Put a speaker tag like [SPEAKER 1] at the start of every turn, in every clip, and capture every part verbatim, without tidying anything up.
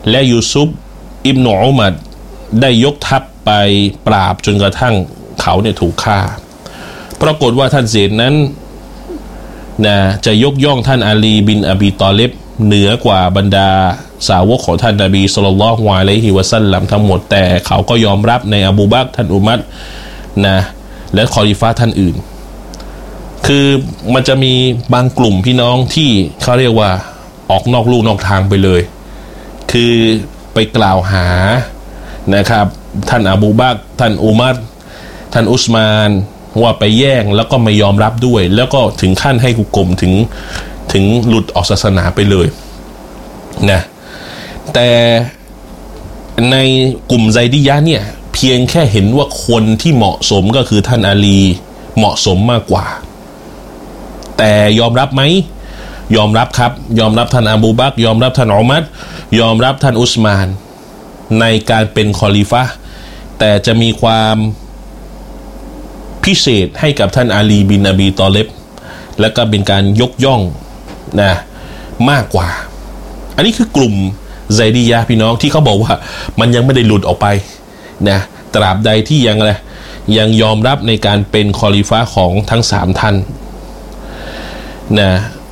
[SPEAKER 1] และยูซุฟอิบนุอุมัรได้ยกทัพไปปราบจนกระทั่งเขาเนี่ยถูกฆ่าปรากฏว่าท่านเซดนั้นนะจะยกย่องท่านอาลีบินอบีตอเลบเหนือกว่าบรรดาสาวกของท่านนบีศ็อลลัลลอฮุอะลัยฮิวะซัลลัมทั้งหมดแต่เขาก็ยอมรับในอบูบักรท่านอุมัรนะและคอลิฟะห์ท่านอื่นคือมันจะมีบางกลุ่มพี่น้องที่เขาเรียกว่าออกนอกลู่นอกทางไปเลยคือไปกล่าวหานะครับท่านอบูบักรท่านอุมัรท่านอุสมานว่าไปแย่งแล้วก็ไม่ยอมรับด้วยแล้วก็ถึงขั้นให้กุกลมถึงถึงหลุดออกศาสนาไปเลยนะแต่ในกลุ่มไซดียะห์เนี่ยเพียงแค่เห็นว่าคนที่เหมาะสมก็คือท่านอาลีเหมาะสมมากกว่าแต่ยอมรับไหมยอมรับครับยอมรับท่านอบูบักรยอมรับท่านอุมัรยอมรับท่านอุสมานในการเป็นคอลิฟะห์แต่จะมีความพิเศษให้กับท่านอาลีบินอบีตอเลบและก็เป็นการยกย่องนะมากกว่าอันนี้คือกลุ่มไซดียะห์พี่น้องที่เขาบอกว่ามันยังไม่ได้หลุดออกไปนะตราบใดที่ยังอะไรยังยอมรับในการเป็นคอลิฟะห์ของทั้งสามท่านนะ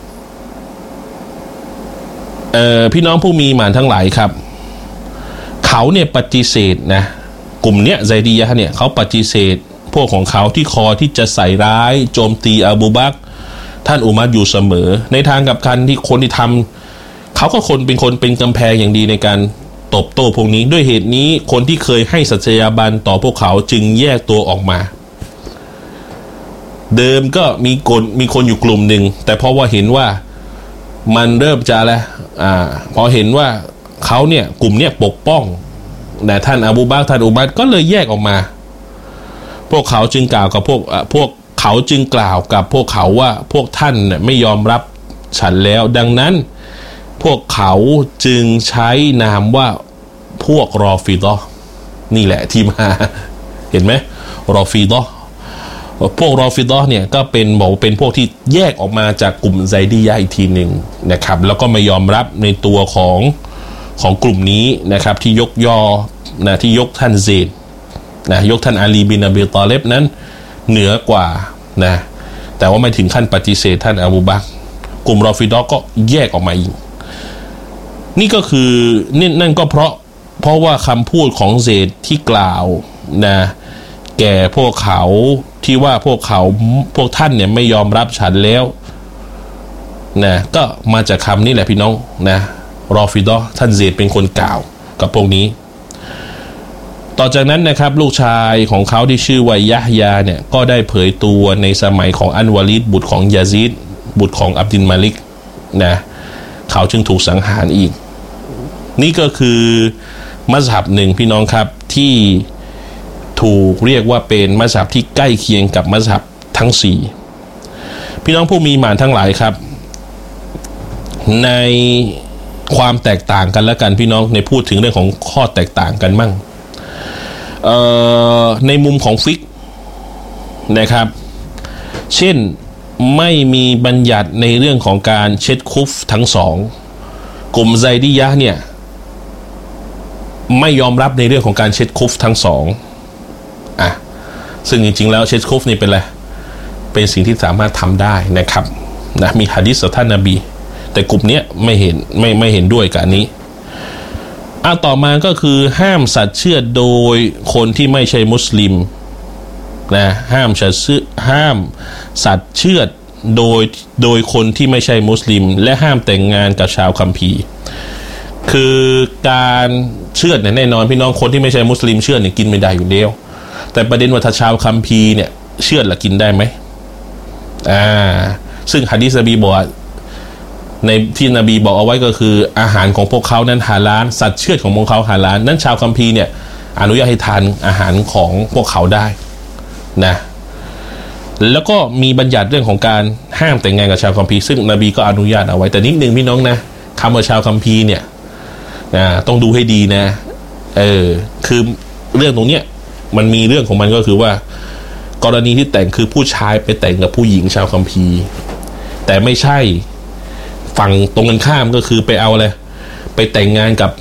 [SPEAKER 1] เอ่อพี่น้องผู้มีหมานทั้งหลายครับเขาเนี่ยปฏิเสธนะกลุ่มเนี้ยไซดียะห์เนี่ยเขาปฏิเสธพวกของเขาที่คอที่จะใส่ร้ายโจมตีอบูบักรท่านอุมัรอยู่เสมอในทางกับกันที่คนที่ทำเขาก็คนเป็นคนเป็นกำแพงอย่างดีในการตบโต้พวกนี้ด้วยเหตุนี้คนที่เคยให้สัจยาบันต่อพวกเขาจึงแยกตัวออกมาเดิมก็มีคนมีคนอยู่กลุ่มหนึ่งแต่เพราะว่าเห็นว่ามันเริ่มจะแล้วอ่าพอเห็นว่าเขาเนี่ยกลุ่มเนี้ยปกป้องแต่ท่านอบูบักรท่านอุมัรก็เลยแยกออกมาพวกเขาจึงกล่าวกับพวกพวกเขาจึงกล่าวกับพวกเขาว่าพวกท่านเนี่ยไม่ยอมรับฉันแล้วดังนั้นพวกเขาจึงใช้นามว่าพวกรอฟิฎอห์นี่แหละที่มาเห็นไหมรอฟิฎอห์พวกรอฟิฎอห์เนี่ยก็เป็นบอกเป็นพวกที่แยกออกมาจากกลุ่มไซดียะห์อีกทีหนึ่งนะครับแล้วก็ไม่ยอมรับในตัวของของกลุ่มนี้นะครับที่ยกย่อนะที่ยกท่านเซดนะยกท่านอาลีบินอบีตอเลบนั้นเหนือกว่านะแต่ว่าไม่ถึงขั้นปฏิเสธท่านอบูบักรกลุ่มรอฟิฎอห์ก็แยกออกมาอีกนี่ก็คือนี่นั่นก็เพราะเพราะว่าคำพูดของเซดที่กล่าวนะแก่พวกเขาที่ว่าพวกเขาพวกท่านเนี่ยไม่ยอมรับฉันแล้วนะก็มาจากคำนี้แหละพี่น้องนะรอฟิฎอห์ท่านเซดเป็นคนกล่าวกับพวกนี้ต่อจากนั้นนะครับลูกชายของเขาที่ชื่อว่ายะฮยาเนี่ยก็ได้เผยตัวในสมัยของอันวาลิดบุตรของยาซีดบุตรของอับดุลมาลิกนะเขาจึงถูกสังหารอีกนี่ก็คือมัซฮับหนึ่งพี่น้องครับที่ถูกเรียกว่าเป็นมัซฮับที่ใกล้เคียงกับมัซฮับทั้งสี่พี่น้องผู้มีหมานทั้งหลายครับในความแตกต่างกันแล้วกันพี่น้องในพูดถึงเรื่องของข้อแตกต่างกันมั่งในมุมของฟิกนะครับเช่นไม่มีบัญญัติในเรื่องของการเช็ดคุฟทั้งสองกลุ่มไซดียะห์เนี่ยไม่ยอมรับในเรื่องของการเช็ดคุฟทั้งสองอ่ะซึ่งจริงๆแล้วเช็ดคุฟนี่เป็นอะไรเป็นสิ่งที่สามารถทำได้นะครับนะมีหะดีษของท่านนบีแต่กลุ่มเนี้ยไม่เห็นไม่ไม่เห็นด้วยกับอันนี้อ่ะต่อมาก็คือห้ามสัตว์เชือดโดยคนที่ไม่ใช่มุสลิมนะห้ามสัตว์เชือดห้ามสัตว์เชือดโดยโดยคนที่ไม่ใช่มุสลิมและห้ามแต่งงานกับชาวคัมภีร์คือการเชือดเนี่ยแน่นอนพี่น้องคนที่ไม่ใช่มุสลิมเชือดเนี่ยกินไม่ได้อยู่แล้วแต่ประเด็นว่าถ้าชาวคัมภีร์เนี่ยเชือดละกินได้ไหมอ่าซึ่งหะดีษนบีบอกในที่นบีบอกเอาไว้ก็คืออาหารของพวกเขานั้นฮาลาลสัตว์เชือดของพวกเขาฮาลาลนั้นชาวคัมภีร์เนี่ยอนุญาตให้ทานอาหารของพวกเขาได้นะแล้วก็มีบัญญัติเรื่องของการห้ามแต่งงานกับชาวคัมภีร์ซึ่งนบีก็อนุญาตเอาไว้แต่นิดนึงพี่น้องนะคำว่าชาวคัมภีร์เนี่ยนะต้องดูให้ดีนะเออคือเรื่องตรงเนี้ยมันมีเรื่องของมันก็คือว่ากรณีที่แต่งคือผู้ชายไปแต่งกับผู้หญิงชาวคัมภีร์แต่ไม่ใช่ฝั่งตรงกันข้ามก็คือไปเอาอะไรไปแต่งงานกับ